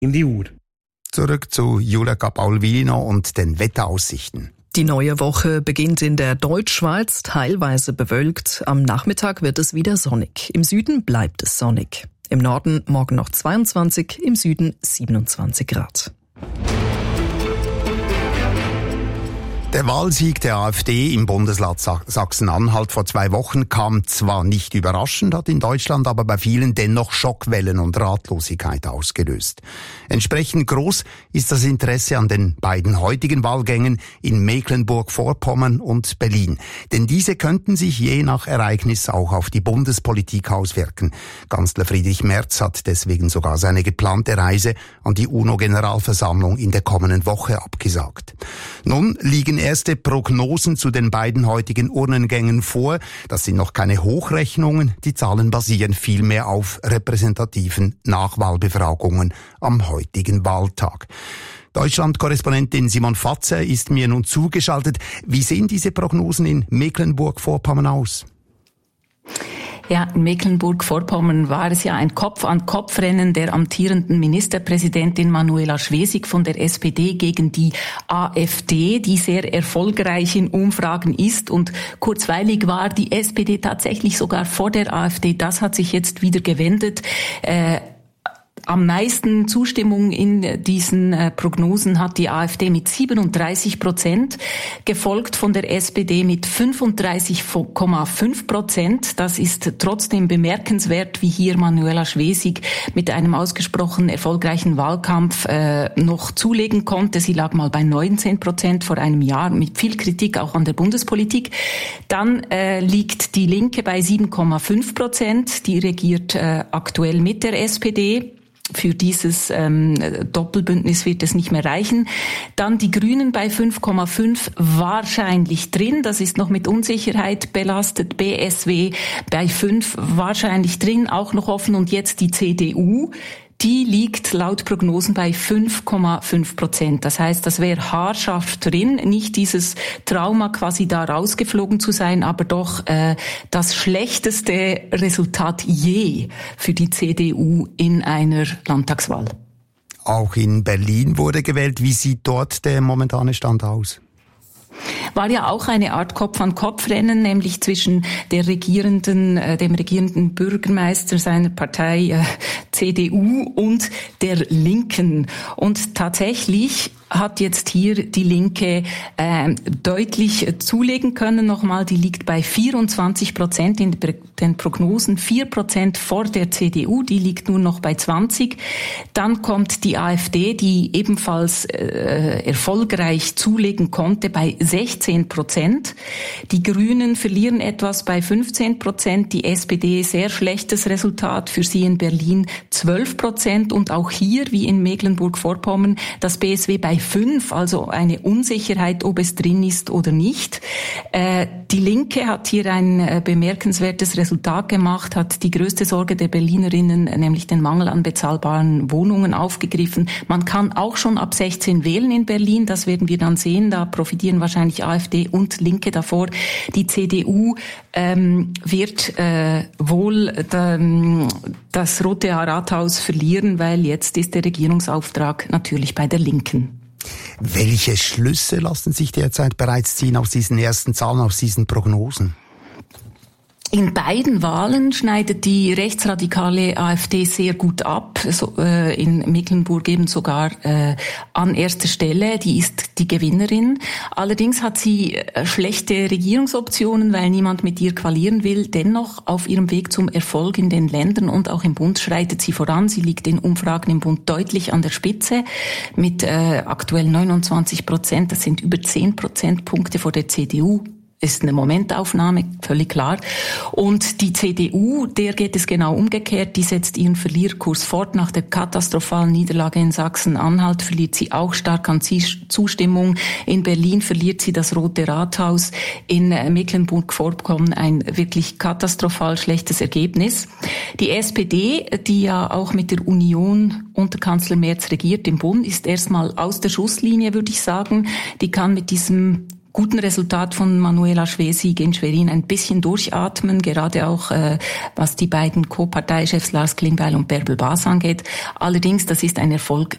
in die Uhr. Zurück zu Juleka Paulino und den Wetteraussichten. Die neue Woche beginnt in der Deutschschweiz teilweise bewölkt. Am Nachmittag wird es wieder sonnig. Im Süden bleibt es sonnig. Im Norden morgen noch 22, im Süden 27 Grad. Der Wahlsieg der AfD im Bundesland Sachsen-Anhalt vor 2 Wochen kam zwar nicht überraschend, hat in Deutschland aber bei vielen dennoch Schockwellen und Ratlosigkeit ausgelöst. Entsprechend groß ist das Interesse an den beiden heutigen Wahlgängen in Mecklenburg-Vorpommern und Berlin. Denn diese könnten sich je nach Ereignis auch auf die Bundespolitik auswirken. Kanzler Friedrich Merz hat deswegen sogar seine geplante Reise an die UNO-Generalversammlung in der kommenden Woche abgesagt. Nun liegen erste Prognosen zu den beiden heutigen Urnengängen vor. Das sind noch keine Hochrechnungen. Die Zahlen basieren vielmehr auf repräsentativen Nachwahlbefragungen am heutigen Wahltag. Deutschland-Korrespondentin Simon Fatzer ist mir nun zugeschaltet. Wie sehen diese Prognosen in Mecklenburg-Vorpommern aus? Ja, in Mecklenburg-Vorpommern war es ja ein Kopf-an-Kopf-Rennen der amtierenden Ministerpräsidentin Manuela Schwesig von der SPD gegen die AfD, die sehr erfolgreich in Umfragen ist. Und kurzweilig war die SPD tatsächlich sogar vor der AfD. Das hat sich jetzt wieder gewendet. Am meisten Zustimmung in diesen Prognosen hat die AfD mit 37%, gefolgt von der SPD mit 35,5%. Das ist trotzdem bemerkenswert, wie hier Manuela Schwesig mit einem ausgesprochen erfolgreichen Wahlkampf noch zulegen konnte. Sie lag mal bei 19% vor einem Jahr, mit viel Kritik auch an der Bundespolitik. Dann liegt die Linke bei 7,5%. Die regiert aktuell mit der SPD. Für dieses Doppelbündnis wird es nicht mehr reichen. Dann die Grünen bei 5,5 wahrscheinlich drin. Das ist noch mit Unsicherheit belastet. BSW bei 5 wahrscheinlich drin, auch noch offen. Und jetzt die CDU. Die liegt laut Prognosen bei 5,5%. Das heißt, das wäre haarscharf drin. Nicht dieses Trauma quasi da rausgeflogen zu sein, aber doch das schlechteste Resultat je für die CDU in einer Landtagswahl. Auch in Berlin wurde gewählt. Wie sieht dort der momentane Stand aus? War ja auch eine Art Kopf-an-Kopf-Rennen, nämlich zwischen dem regierenden Bürgermeister seiner Partei CDU und der Linken. Und tatsächlich hat jetzt hier die Linke deutlich zulegen können. Nochmal, die liegt bei 24% in den Prognosen, 4% vor der CDU, die liegt nur noch bei 20%. Dann kommt die AfD, die ebenfalls erfolgreich zulegen konnte, bei 16%. Die Grünen verlieren etwas bei 15%. Die SPD, sehr schlechtes Resultat für sie in Berlin, 12%. Und auch hier, wie in Mecklenburg-Vorpommern, das BSW bei 5, also eine Unsicherheit, ob es drin ist oder nicht. Die Linke hat hier ein bemerkenswertes Resultat gemacht, hat die größte Sorge der Berlinerinnen, nämlich den Mangel an bezahlbaren Wohnungen, aufgegriffen. Man kann auch schon ab 16 wählen in Berlin, das werden wir dann sehen. Da profitieren wahrscheinlich AfD und Linke davor. Die CDU wird wohl das Rote Rathaus verlieren, weil jetzt ist der Regierungsauftrag natürlich bei der Linken. Welche Schlüsse lassen sich derzeit bereits ziehen aus diesen ersten Zahlen, aus diesen Prognosen? In beiden Wahlen schneidet die rechtsradikale AfD sehr gut ab, in Mecklenburg eben sogar an erster Stelle. Die ist die Gewinnerin. Allerdings hat sie schlechte Regierungsoptionen, weil niemand mit ihr koalieren will. Dennoch auf ihrem Weg zum Erfolg in den Ländern und auch im Bund schreitet sie voran. Sie liegt in Umfragen im Bund deutlich an der Spitze mit aktuell 29%. Das sind über 10 Prozentpunkte vor der CDU. Ist eine Momentaufnahme, völlig klar. Und die CDU, der geht es genau umgekehrt. Die setzt ihren Verlierkurs fort. Nach der katastrophalen Niederlage in Sachsen-Anhalt verliert sie auch stark an Zustimmung. In Berlin verliert sie das Rote Rathaus. In Mecklenburg-Vorpommern ein wirklich katastrophal schlechtes Ergebnis. Die SPD, die ja auch mit der Union unter Kanzler Merz regiert im Bund, ist erstmal aus der Schusslinie, würde ich sagen. Die kann mit diesem guten Resultat von Manuela Schwesig in Schwerin ein bisschen durchatmen, gerade auch was die beiden Co-Parteichefs Lars Klingbeil und Bärbel Bas angeht. Allerdings, das ist ein Erfolg